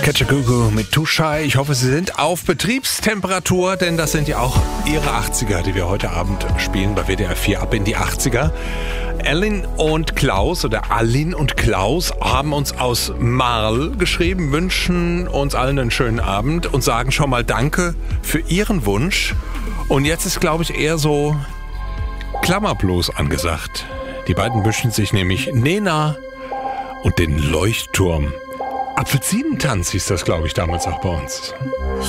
Kajagoogoo mit Too Shy. Ich hoffe, Sie sind auf Betriebstemperatur, denn das sind ja auch Ihre 80er, die wir heute Abend spielen bei WDR 4 ab in die 80er. Aline und Klaus haben uns aus Marl geschrieben, wünschen uns allen einen schönen Abend und sagen schon mal Danke für Ihren Wunsch. Und jetzt ist, glaube ich, eher so Klammerblues angesagt. Die beiden wünschen sich nämlich Nena und den Leuchtturm. Apfelsinentanz hieß das, glaube ich, damals auch bei uns.